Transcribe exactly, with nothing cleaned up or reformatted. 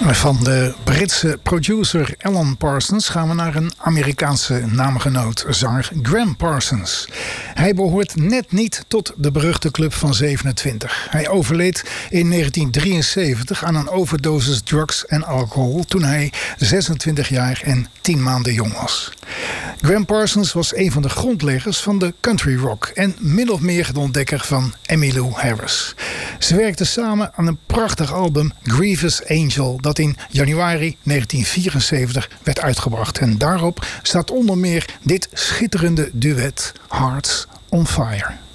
Van de Britse producer Alan Parsons gaan we naar een Amerikaanse naamgenoot, zanger Gram Parsons. Hij behoort net niet tot de beruchte club van zevenentwintig. Hij overleed in negentien drieënzeventig aan een overdosis drugs en alcohol toen hij zesentwintig jaar en tien maanden jong was. Gram Parsons was een van de grondleggers van de country rock en min of meer de ontdekker van Emmylou Harris. Ze werkten samen aan een prachtig album Grievous Angel dat in januari negentien vierenzeventig werd uitgebracht. En daarop staat onder meer dit schitterende duet Hearts on Fire.